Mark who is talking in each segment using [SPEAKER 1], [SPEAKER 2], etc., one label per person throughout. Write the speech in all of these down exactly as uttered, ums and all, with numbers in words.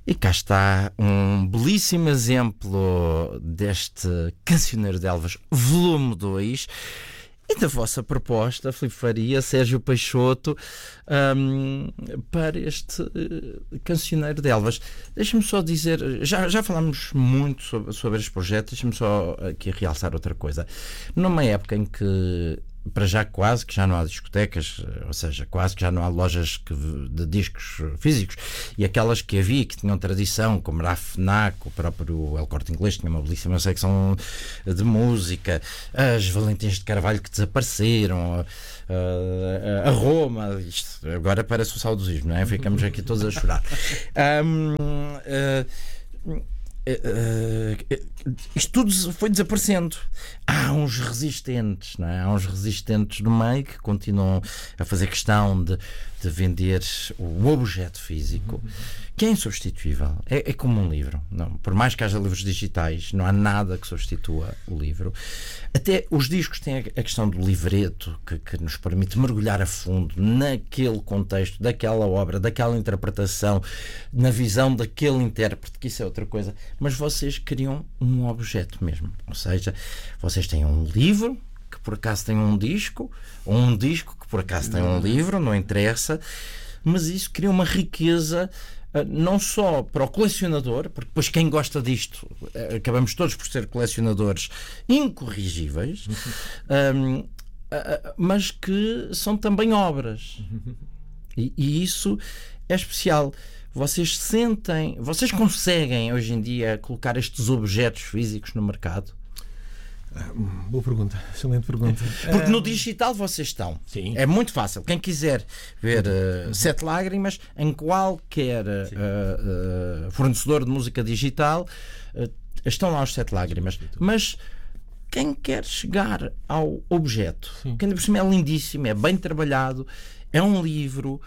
[SPEAKER 1] E cá está um belíssimo exemplo deste Cancioneiro de Elvas, volume dois, e da vossa proposta, Filipe Faria, Sérgio Peixoto, um, para este uh, Cancioneiro de Elvas. Deixa-me só dizer, já, já falámos muito sobre, sobre este projeto, deixa-me só aqui realçar outra coisa. Numa época em que, para já quase que já não há discotecas, ou seja, quase que já não há lojas que, de discos físicos, e aquelas que havia, que tinham tradição, como era a FNAC, o próprio El Corte Inglês tinha uma belíssima secção de música, as Valentins de Carvalho que desapareceram, a, a, a Roma, isto agora parece o saudosismo, não é? Ficamos aqui todos a chorar. Um, uh, Uh, uh, isto tudo foi desaparecendo. Há uns resistentes, não é? Há uns resistentes no meio que continuam a fazer questão de, de vender o objeto físico, que é insubstituível. É, é como um livro. Não, por mais que haja livros digitais, não há nada que substitua o livro. Até os discos têm a questão do livreto, que, que nos permite mergulhar a fundo naquele contexto, daquela obra, daquela interpretação, na visão daquele intérprete, que isso é outra coisa. Mas vocês criam um objeto mesmo. Ou seja, vocês têm um livro que por acaso tem um disco, ou um disco que por acaso tem um livro, não interessa, mas isso cria uma riqueza não só para o colecionador, porque depois quem gosta disto, acabamos todos por ser colecionadores incorrigíveis, um, mas que são também obras. E, e isso é especial. Vocês sentem, vocês conseguem hoje em dia colocar estes objetos físicos no mercado?
[SPEAKER 2] Boa pergunta, excelente pergunta.
[SPEAKER 1] Porque no digital vocês estão.
[SPEAKER 2] Sim.
[SPEAKER 1] É muito fácil. Quem quiser ver uh, Sete Lágrimas em qualquer uh, uh, fornecedor de música digital, uh, estão lá os Sete Lágrimas. Mas quem quer chegar ao objeto, Sim. que ainda por cima é lindíssimo, é bem trabalhado, é um livro.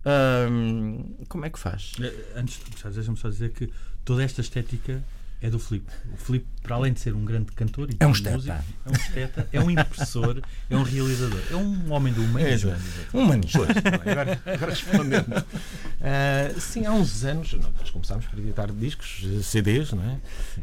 [SPEAKER 1] Um, como é que faz?
[SPEAKER 3] Antes de começar, deixa-me só dizer que toda esta estética é do Filipe. O Filipe, para além de ser um grande cantor e
[SPEAKER 1] é um
[SPEAKER 3] esteta, música, é um esteta, é um impressor, é um realizador, é um homem do humanismo.
[SPEAKER 1] É, um humanismo.
[SPEAKER 2] Agora, agora respondendo. Uh, sim, há uns anos nós começámos por editar discos, C Ds, não é?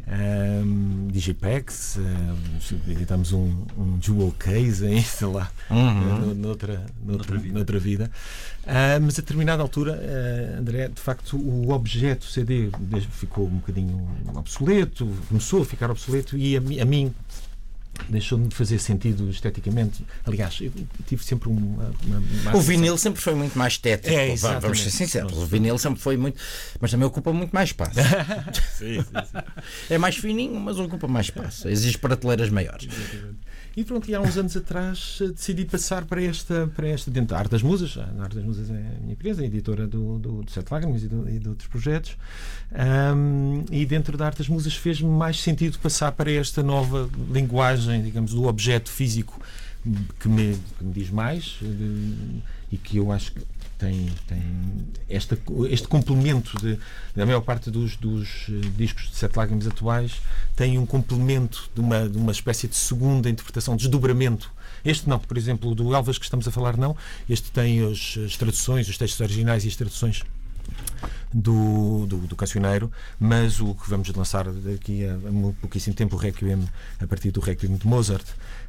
[SPEAKER 2] Uh, Digipacks, uh, editamos um, um Jewel Case, ainda lá,
[SPEAKER 1] uhum.
[SPEAKER 2] uh, noutra, noutra,
[SPEAKER 3] noutra vida.
[SPEAKER 2] Noutra vida. Uh, mas a determinada altura, uh, André, de facto, o objeto C D ficou um bocadinho obsoleto, começou a ficar obsoleto e a, a mim deixou-me de fazer sentido esteticamente. Aliás, eu tive sempre uma, uma, uma
[SPEAKER 1] o vinil sempre foi muito mais estético.
[SPEAKER 2] É,
[SPEAKER 1] vamos ser sinceros. O vinil sempre foi muito, mas também ocupa muito mais espaço.
[SPEAKER 2] sim, sim, sim.
[SPEAKER 1] É mais fininho, mas ocupa mais espaço. Exige prateleiras maiores.
[SPEAKER 2] E pronto, e há uns anos atrás decidi passar para esta, para esta dentro da Arte das Musas. A Arte das Musas é a minha empresa, a editora do, do, do Sete Lágrimas e, do, e de outros projetos. Um, e dentro da Arte das Musas fez-me mais sentido passar para esta nova linguagem, digamos, do objeto físico que me, que me diz mais de, e que eu acho que tem, tem esta, este complemento de, da maior parte dos, dos discos de Sete Lágrimas atuais tem um complemento de uma, de uma espécie de segunda interpretação, desdobramento. Este não, por exemplo, o do Elvas que estamos a falar não, este tem as, as traduções, os textos originais e as traduções do, do, do Cancioneiro, mas o que vamos lançar daqui a, a pouquíssimo tempo, o Requiem, a partir do Requiem de Mozart,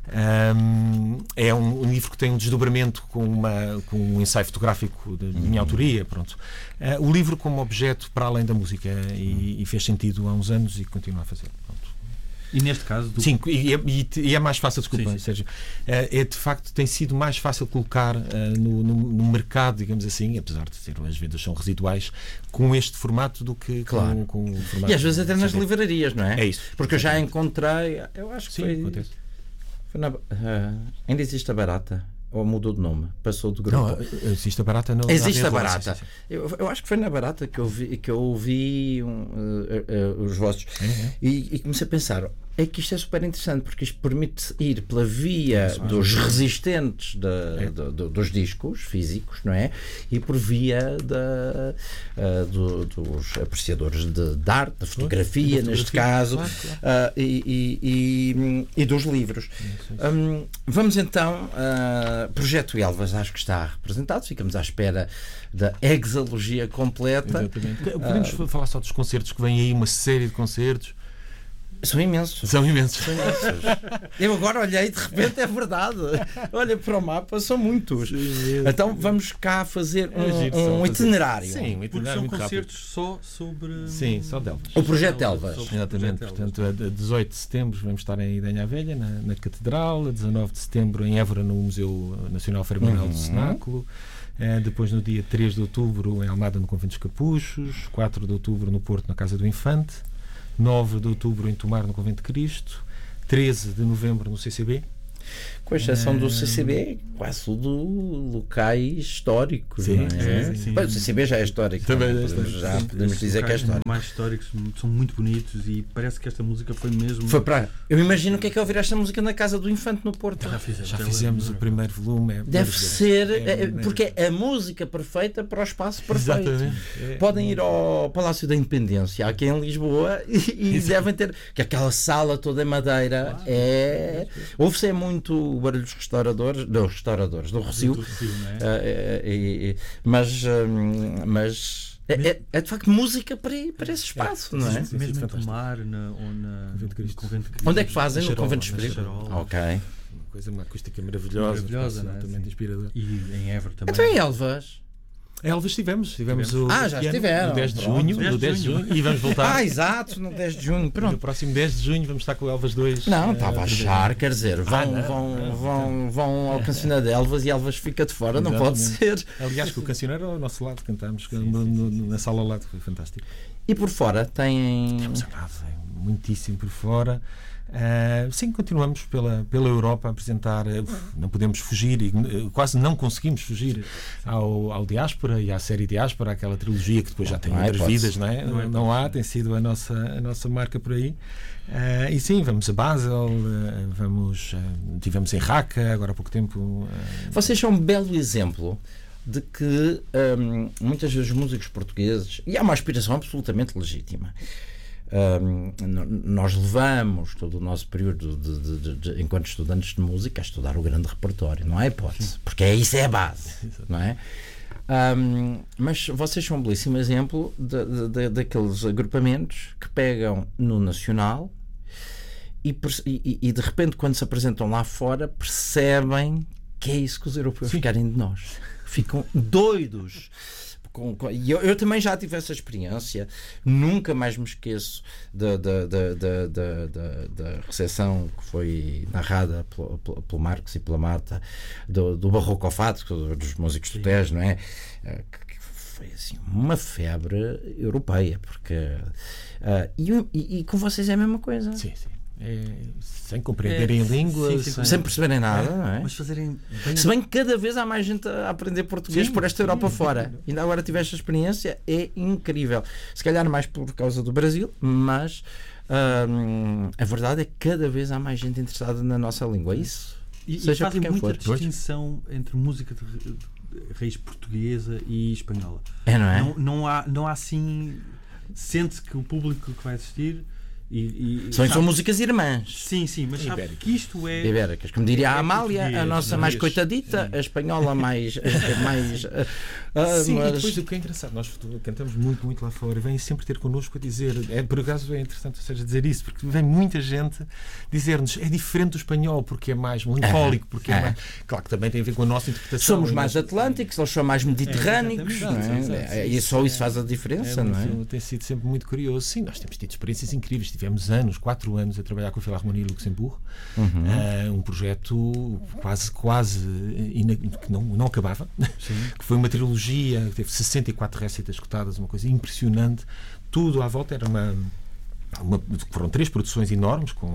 [SPEAKER 2] um, é um, um livro que tem um desdobramento com, uma, com um ensaio fotográfico de, de minha autoria. Pronto. Uh, o livro como objeto para além da música e, e fez sentido há uns anos e continua a fazer. Pronto.
[SPEAKER 3] E neste caso... Do...
[SPEAKER 2] Sim, e é, e é mais fácil, desculpa,
[SPEAKER 3] sim, sim.
[SPEAKER 2] Sérgio, é de facto, tem sido mais fácil colocar uh, no, no, no mercado, digamos assim, apesar de ser, as vendas são residuais, com este formato do que
[SPEAKER 1] claro.
[SPEAKER 2] com, com o formato.
[SPEAKER 1] E às vezes até nas livrarias, não é?
[SPEAKER 2] É isso.
[SPEAKER 1] Porque eu já encontrei, eu acho que
[SPEAKER 2] sim,
[SPEAKER 1] foi,
[SPEAKER 2] acontece.
[SPEAKER 1] foi na, uh, ainda existe a Barata. Ou mudou de nome? Passou do grupo?
[SPEAKER 2] Não, existe a Barata. Não,
[SPEAKER 1] existe
[SPEAKER 2] não
[SPEAKER 1] a Barata. Sim, sim. Eu, eu acho que foi na Barata que eu vi, que eu ouvi um, uh, uh, os vossos.
[SPEAKER 2] É, é.
[SPEAKER 1] E, e comecei a pensar, é que isto é super interessante, porque isto permite ir pela via dos resistentes de, é. de, de, dos discos físicos, não é? E por via da, uh, do, dos apreciadores de, de arte, da fotografia, fotografia neste caso, claro, claro. Uh, e, e, e, e dos livros. Isso, isso. Um, vamos então, uh, Projeto Elvas, acho que está representado, ficamos à espera da exalogia completa.
[SPEAKER 2] Exatamente. Podemos uh, falar só dos concertos, que vem aí uma série de concertos.
[SPEAKER 1] São imensos.
[SPEAKER 2] São imensos.
[SPEAKER 1] São imensos. Eu agora olhei e de repente é verdade. Olha para o mapa, são muitos. Sim, então vamos cá fazer um, é giro, um itinerário.
[SPEAKER 2] Sim, um itinerário.
[SPEAKER 3] Porque são concertos rápido. Só sobre.
[SPEAKER 2] Sim, só de Elvas.
[SPEAKER 1] O Projeto Elvas.
[SPEAKER 2] Exatamente. Portanto, a dezoito de setembro vamos estar em Idanha Velha, na, na Catedral. A dezanove de setembro em Évora, no Museu Nacional Frei Manuel do Cenáculo. Uh, depois, no dia três de outubro, em Almada, no Convento dos Capuchos. quatro de outubro, no Porto, na Casa do Infante. nove de outubro em Tomar, no Convento de Cristo. treze de novembro no C C B.
[SPEAKER 1] Com exceção do C C B, quase tudo locais históricos.
[SPEAKER 2] Sim,
[SPEAKER 1] não é?
[SPEAKER 2] sim, sim.
[SPEAKER 1] Bem, o C C B já é histórico.
[SPEAKER 2] Também
[SPEAKER 1] não,
[SPEAKER 2] é
[SPEAKER 1] podemos,
[SPEAKER 2] histórico.
[SPEAKER 1] já podemos dizer que é histórico.
[SPEAKER 3] Mais históricos, são muito bonitos e parece que esta música foi mesmo.
[SPEAKER 1] Foi para. Eu imagino o que é que é ouvir esta música na Casa do Infante no Porto.
[SPEAKER 3] Já fizemos,
[SPEAKER 2] já fizemos o primeiro volume. É
[SPEAKER 1] Deve ser,
[SPEAKER 2] é,
[SPEAKER 1] é, porque é a música perfeita para o espaço perfeito.
[SPEAKER 2] Exatamente. É,
[SPEAKER 1] Podem ir ao Palácio da Independência, aqui em Lisboa, e, e devem ter. Que aquela sala toda em madeira claro, é. Ouve-se é muito o barulho dos restauradores, dos restauradores, do Rossio.
[SPEAKER 3] Do Rossio, não é?
[SPEAKER 1] Uh, é, é, é, mas. Um, mas É, é, é de facto música para, para esse espaço, é, não é?
[SPEAKER 3] Sim, sim, mesmo em Tomar na, ou na,
[SPEAKER 2] Convento de Cristo.
[SPEAKER 3] no Convento de Cristo.
[SPEAKER 1] Onde é que fazem?
[SPEAKER 2] Na
[SPEAKER 1] no Convento de
[SPEAKER 2] Charola,
[SPEAKER 1] Espírito? Ok.
[SPEAKER 2] Uma coisa, uma acústica maravilhosa,
[SPEAKER 3] maravilhosa,
[SPEAKER 2] absolutamente inspiradora.
[SPEAKER 3] E em Évora também.
[SPEAKER 1] Então em Elvas?
[SPEAKER 2] Elvas tivemos, tivemos, tivemos.
[SPEAKER 1] O, ah, já estiveram.
[SPEAKER 2] No dez de junho, no dez de junho, e vamos voltar.
[SPEAKER 1] Ah, exato, no dez de junho. Pronto.
[SPEAKER 2] No próximo dez de junho vamos estar com o Elvas dois.
[SPEAKER 1] Não, estava a achar, quer dizer, vão,
[SPEAKER 2] ah, não,
[SPEAKER 1] vão,
[SPEAKER 2] não,
[SPEAKER 1] vão,
[SPEAKER 2] não.
[SPEAKER 1] vão ao Cancioneiro de Elvas e Elvas fica de fora, não pode ser.
[SPEAKER 2] Aliás, com o Cancioneiro ao nosso lado, cantámos sim, no, no, na sala ao lado, foi fantástico.
[SPEAKER 1] E por fora têm.
[SPEAKER 2] Temos muitíssimo por fora. Uh, sim, continuamos pela, pela Europa a apresentar, uh, não podemos fugir e uh, quase não conseguimos fugir ao, ao Diáspora e à série Diáspora, aquela trilogia que depois já tem
[SPEAKER 1] não
[SPEAKER 2] outras
[SPEAKER 1] é,
[SPEAKER 2] vidas, não é? Não, é, não há, tem sido a nossa, a nossa marca por aí. Uh, e sim, vamos a Basel, uh, vamos, uh, tivemos em Raqqa, agora há pouco tempo. Uh,
[SPEAKER 1] Vocês são um belo exemplo de que um, muitas vezes os músicos portugueses, e há uma aspiração absolutamente legítima. Um, nós levamos todo o nosso período de, de, de, de, enquanto estudantes de música a estudar o grande repertório, não há hipótese, porque é, isso é a base, não é? Um, mas vocês são um belíssimo exemplo de, de, de, daqueles agrupamentos que pegam no nacional e, e, e de repente quando se apresentam lá fora percebem que é isso que os europeus Sim. querem de nós, ficam doidos. Com, com, e eu, eu também já tive essa experiência, nunca mais me esqueço da, da, da, da, da, da, da recepção que foi narrada pelo, pelo, pelo Marcos e pela Marta do, do Barroco ao Fado, dos músicos do Tejo, não é? Que, que foi assim uma febre europeia, porque uh, e, e, e com vocês é a mesma coisa.
[SPEAKER 2] Sim, sim. É, sem compreenderem é, línguas,
[SPEAKER 1] sim, sim, sem perceberem nada, é, não é?
[SPEAKER 3] Mas fazerem bem...
[SPEAKER 1] Se bem que cada vez há mais gente a aprender português sim, por esta Europa sim, fora. Sim. Ainda agora tive esta experiência, é incrível. Se calhar mais por causa do Brasil, mas hum, a verdade é que cada vez há mais gente interessada na nossa língua. Isso.
[SPEAKER 3] E, e fazem muita for. distinção entre música de, de raiz portuguesa e espanhola.
[SPEAKER 1] É, não é?
[SPEAKER 3] Não, não há, não há assim. Sente-se que o público que vai assistir. E, e,
[SPEAKER 1] são, são músicas irmãs.
[SPEAKER 3] Sim, sim, mas sabe que isto é.
[SPEAKER 1] Ibéricas, como diria a Amália, a nossa mais coitadita, sim. a espanhola mais. mais uh,
[SPEAKER 2] sim,
[SPEAKER 1] mas...
[SPEAKER 2] e depois o que é engraçado, nós cantamos muito, muito lá fora e vêm sempre ter connosco a dizer, é, por acaso é interessante ou seja, dizer isso, porque vem muita gente dizer-nos é diferente do espanhol, porque é mais melancólico, porque é, é mais. Claro que também tem a ver com a nossa interpretação.
[SPEAKER 1] Somos mais atlânticos, eles são mais mediterrâneos, é, não é? Sim, é, e só isso faz a diferença,
[SPEAKER 2] é,
[SPEAKER 1] não é?
[SPEAKER 2] Muito, tem sido sempre muito curioso. Sim, nós temos tido experiências incríveis. Tivemos anos, quatro anos a trabalhar com a Filarmonia Luxemburgo, uhum. uh, um projeto quase, quase ina- que não, não acabava, Sim. que foi uma trilogia que teve sessenta e quatro récitas escutadas, uma coisa impressionante, tudo à volta era uma, uma foram três produções enormes com,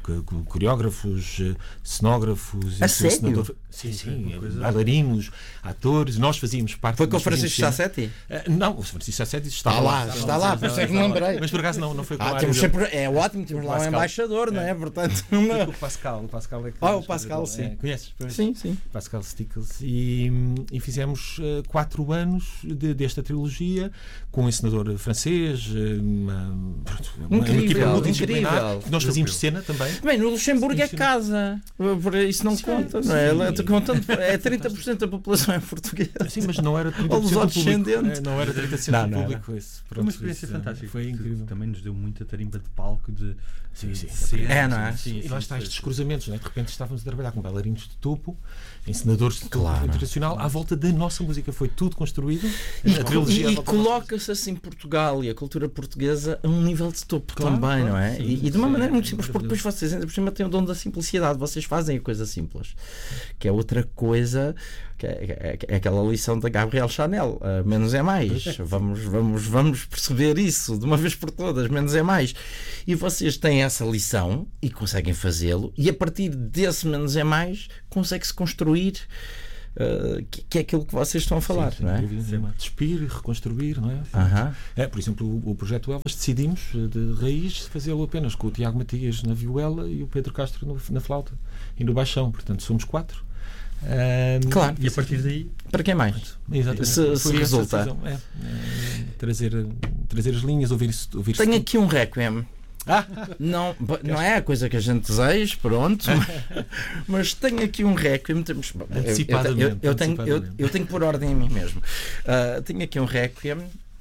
[SPEAKER 2] coreógrafos, cenógrafos,
[SPEAKER 1] a sério?
[SPEAKER 2] Sim, sim, bailarinos, atores, nós fazíamos parte.
[SPEAKER 1] Foi com o Francisco Sassetti?
[SPEAKER 2] Uh, não, o Francisco Sassetti está,
[SPEAKER 1] está lá, está, está lá, por isso é que me lembrei.
[SPEAKER 2] Mas por acaso não, não foi com
[SPEAKER 1] ah,
[SPEAKER 2] o
[SPEAKER 1] temos sempre, é ótimo, temos lá um embaixador, é. não é? Portanto,
[SPEAKER 2] foi com o Pascal, o Pascal é que
[SPEAKER 1] ah, o Pascal, sim.
[SPEAKER 2] É, conheces?
[SPEAKER 1] Sim, sim.
[SPEAKER 2] Pascal Stickles. E, e fizemos uh, quatro anos de, desta trilogia com um encenador francês, uma, uma,
[SPEAKER 1] incrível,
[SPEAKER 2] uma equipa
[SPEAKER 1] multidisciplinar.
[SPEAKER 2] Incrível. Nós fazíamos cena também.
[SPEAKER 1] Bem, no Luxemburgo é casa, por isso não sim, conta, sim. não é? Contando, é trinta por cento da população é portuguesa.
[SPEAKER 2] Sim, mas não era trinta por cento do público. Não era trinta por cento não, do público. Isso,
[SPEAKER 3] foi uma experiência isso, fantástica.
[SPEAKER 2] Foi incrível.
[SPEAKER 3] Também nos deu muita tarimba de palco de.
[SPEAKER 2] Sim, sim.
[SPEAKER 3] sim
[SPEAKER 1] é, não é?
[SPEAKER 2] Sim, e lá está estes cruzamentos, não é? De repente estávamos a trabalhar com bailarinos de topo, encenadores de topo
[SPEAKER 1] claro.
[SPEAKER 2] internacional, à volta da nossa música. Foi tudo construído.
[SPEAKER 1] E, e, e coloca-se assim Portugal e a cultura portuguesa a um nível de topo claro, também, claro, não é? Sim, e, e de uma sim, maneira muito simples, porque depois vocês ainda por cima têm o dom da simplicidade, vocês fazem a coisa simples, que é outra coisa, que é, é, é aquela lição da Gabrielle Chanel, uh, menos é mais, vamos, vamos, vamos perceber isso de uma vez por todas, menos é mais. E vocês têm essa lição e conseguem fazê-lo, e a partir desse menos é mais, consegue-se construir Uh, que, que é aquilo que vocês estão a falar, sim, não é?
[SPEAKER 2] Despir, reconstruir, não é?
[SPEAKER 1] Uh-huh.
[SPEAKER 2] É, por exemplo, o, o projeto Elvas decidimos de raiz fazê-lo apenas com o Tiago Matias na viola e o Pedro Castro no, na flauta e no baixão, portanto somos quatro. Um,
[SPEAKER 1] claro.
[SPEAKER 3] E a partir daí,
[SPEAKER 1] para quem mais?
[SPEAKER 2] Exatamente.
[SPEAKER 1] Se, se resulta.
[SPEAKER 2] É, é, trazer, trazer as linhas, ouvir isso. Ouvir
[SPEAKER 1] Tenho aqui um requiem. Ah, não, não é a coisa que a gente deseja, pronto, mas tenho aqui um requiem. Temos,
[SPEAKER 2] antecipadamente,
[SPEAKER 1] eu, eu, eu, tenho, eu, eu tenho que pôr ordem em mim mesmo. Uh, tenho aqui um requiem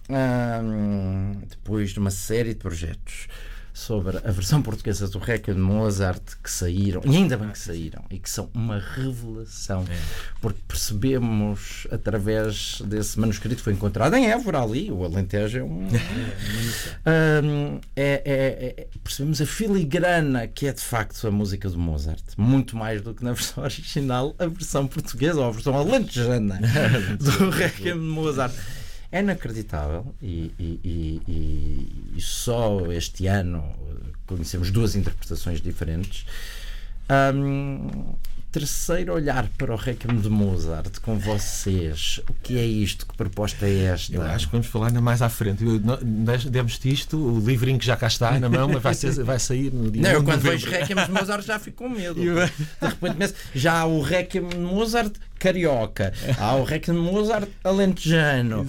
[SPEAKER 1] uh, depois de uma série de projetos sobre a versão portuguesa do Requiem de Mozart que saíram, e ainda bem que saíram, e que são uma revelação, é. porque percebemos através desse manuscrito que foi encontrado em Évora ali, o Alentejo é um... um é, é, é, percebemos a filigrana que é de facto a música do Mozart, muito mais do que na versão original, a versão portuguesa ou a versão alentejana do Requiem de Mozart. É inacreditável e, e, e, e, e só este ano conhecemos duas interpretações diferentes. Um, terceiro olhar para o Requiem de Mozart com vocês. O que é isto? Que proposta é esta?
[SPEAKER 2] Eu acho que vamos falar ainda mais à frente. Demos-te isto, o livrinho que já cá está na mão, mas vai, ser, vai sair no dia.
[SPEAKER 1] Não, eu quando vejo Requiem de Mozart já fico com medo. De repente já há o Requiem de Mozart carioca, há o Requiem de Mozart alentejano.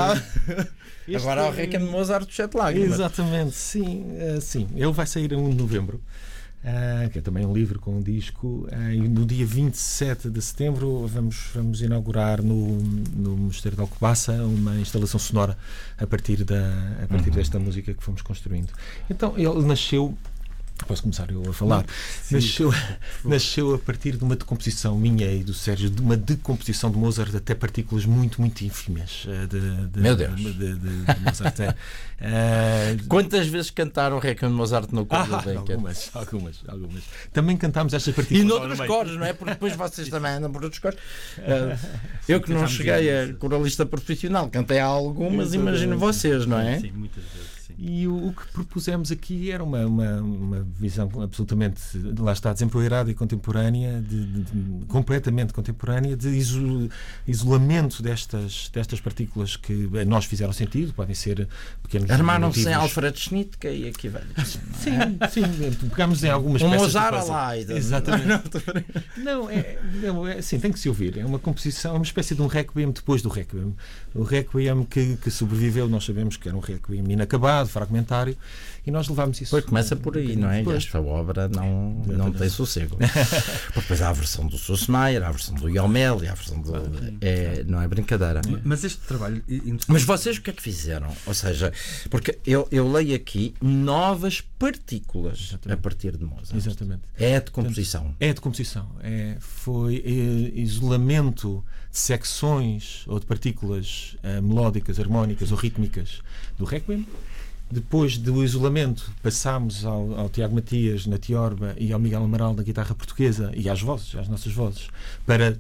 [SPEAKER 1] Há... Agora há o Requiem de Mozart do Sete Lágrimas.
[SPEAKER 2] Exatamente, sim, uh, sim. Ele vai sair em um de novembro. Uh, que é também um livro com um disco, uh, e no dia vinte e sete de setembro vamos, vamos inaugurar no, no Mosteiro de Alcobaça uma instalação sonora a partir, da, a partir uhum. desta música que fomos construindo. Então ele nasceu, posso começar eu a falar, nasceu, nasceu a partir de uma decomposição minha e do Sérgio, de uma decomposição de Mozart até partículas muito, muito ínfimas de, de,
[SPEAKER 1] meu Deus
[SPEAKER 2] de, de, de Mozart. Uh,
[SPEAKER 1] Quantas vezes cantaram o Requiem de Mozart no coro
[SPEAKER 2] ah,
[SPEAKER 1] do
[SPEAKER 2] algumas, algumas, algumas. Também cantámos estas partículas.
[SPEAKER 1] E noutros coros, não é? Porque depois vocês também andam por outros coros. Uh, eu que não cheguei a coralista profissional, cantei algumas, imagino vocês, não é?
[SPEAKER 3] Sim, muitas vezes.
[SPEAKER 2] E o, o que propusemos aqui era uma, uma, uma visão absolutamente, lá está, desempoeirada e contemporânea, de, de, de, completamente contemporânea, de iso, isolamento destas, destas partículas que a nós fizeram sentido, podem ser pequenos...
[SPEAKER 1] Armaram-se em Alfred Schnittke e aqui velho.
[SPEAKER 2] Sim, é? sim, pegámos em algumas
[SPEAKER 1] um
[SPEAKER 2] peças...
[SPEAKER 1] Mozart lá.
[SPEAKER 2] Exatamente. Não, é, não é, sim, tem que se ouvir. É uma composição, é uma espécie de um requiem depois do requiem. O requiem que, que sobreviveu, nós sabemos que era um requiem inacabado, fragmentário, e nós levámos isso.
[SPEAKER 1] Pois começa por aí, não é? E esta obra não, não tem sossego. Depois há a versão do Susmayer, há a versão do Iomel, há a versão do. É, não é brincadeira.
[SPEAKER 3] Mas este trabalho.
[SPEAKER 1] Mas vocês o que é que fizeram? Ou seja, porque eu, eu leio aqui novas partículas. Exatamente. A partir de Mozart.
[SPEAKER 2] Exatamente.
[SPEAKER 1] É de composição.
[SPEAKER 2] Portanto, é de composição. É, foi é, isolamento de secções ou de partículas uh, melódicas, harmónicas ou rítmicas do Requiem. Depois do isolamento, passámos ao, ao Tiago Matias na tiorba e ao Miguel Amaral na guitarra portuguesa e às vozes, às nossas vozes, para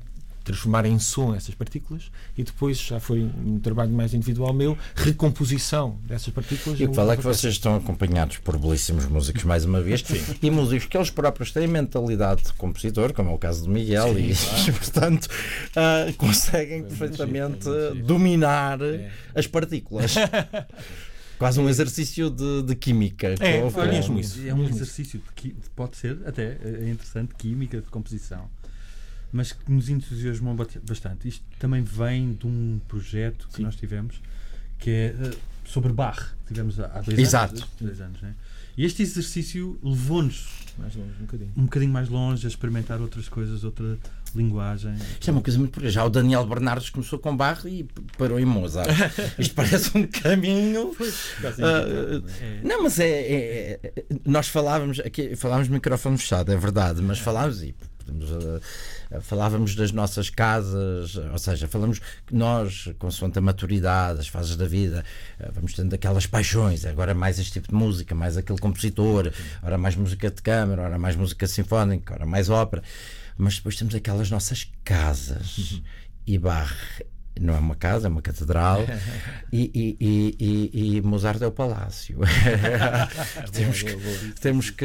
[SPEAKER 2] transformar em som essas partículas, e depois já foi um trabalho mais individual meu, recomposição dessas partículas.
[SPEAKER 1] E o que fala é que vocês estão acompanhados por belíssimos músicos, mais uma vez, e músicos que eles próprios têm mentalidade de compositor, como é o caso do Miguel, sim, e claro. portanto uh, conseguem perfeitamente dominar é. as partículas. Quase um exercício de, de química.
[SPEAKER 3] É,
[SPEAKER 1] com,
[SPEAKER 3] olha, com, isso, é um exercício, de, pode ser até é interessante, química, de composição, mas que nos entusiasmou bastante. Isto também vem de um projeto que Sim. nós tivemos, que é uh, sobre Bach. Tivemos há dois
[SPEAKER 1] Exato.
[SPEAKER 3] anos. Dois anos, né? E este exercício levou-nos
[SPEAKER 2] mais longe, um bocadinho.
[SPEAKER 3] um bocadinho mais longe, a experimentar outras coisas, outra linguagem.
[SPEAKER 1] Isto é uma coisa muito por aí. Já o Daniel Bernardes começou com Bach e parou em Mozart. Isto parece um caminho. uh, é. Não, mas é, é, é. Nós falávamos aqui, falávamos de microfone fechado, é verdade, mas falávamos e podemos, uh, falávamos das nossas casas, ou seja, falamos que nós, consoante a maturidade, as fases da vida, uh, vamos tendo aquelas paixões, agora mais este tipo de música, mais aquele compositor, ora mais música de câmara, ora mais música sinfónica, ora mais ópera. Mas depois temos aquelas nossas casas uhum. e Bach não é uma casa, é uma catedral e, e, e, e, e Mozart é o palácio. temos, que, temos que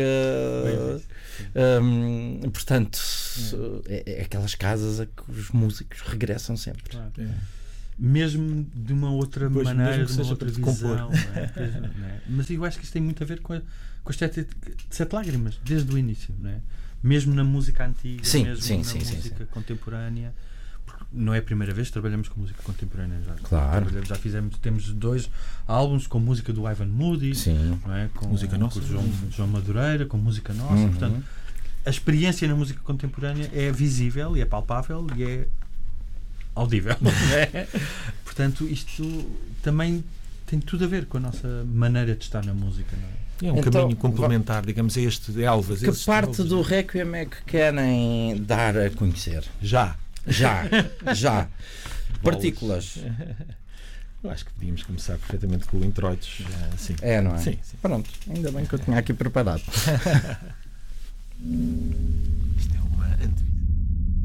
[SPEAKER 1] um, portanto é, é aquelas casas a que os músicos regressam sempre.
[SPEAKER 3] Claro. É. Mesmo de uma outra pois, maneira, de uma outra visão, não é? Não é? Mas eu acho que isto tem muito a ver com a, com a estética de Sete Lágrimas, desde o início, não é? Mesmo na música antiga,
[SPEAKER 1] sim,
[SPEAKER 3] mesmo
[SPEAKER 1] sim,
[SPEAKER 3] na
[SPEAKER 1] sim,
[SPEAKER 3] música
[SPEAKER 1] sim, sim.
[SPEAKER 3] contemporânea. Não é a primeira vez que trabalhamos com música contemporânea. Já,
[SPEAKER 1] claro.
[SPEAKER 3] já fizemos, temos dois álbuns com música do Ivan Moody,
[SPEAKER 1] sim.
[SPEAKER 3] Não é? Com
[SPEAKER 2] música nossa,
[SPEAKER 3] com o João, João Madureira, com música nossa.
[SPEAKER 1] Uhum.
[SPEAKER 3] Portanto, a experiência na música contemporânea é visível e é palpável e é audível. É? Portanto, isto também tem tudo a ver com a nossa maneira de estar na música, não é?
[SPEAKER 2] É um então, caminho complementar, digamos, a este de Elvas.
[SPEAKER 1] Que parte do Requiem é que querem dar a conhecer?
[SPEAKER 2] Já.
[SPEAKER 1] Já. Já. Partículas.
[SPEAKER 2] Eu acho que podíamos começar perfeitamente com o Introitos. Sim.
[SPEAKER 1] É, não é?
[SPEAKER 2] Sim, sim.
[SPEAKER 1] Pronto. Ainda bem que eu tinha aqui preparado.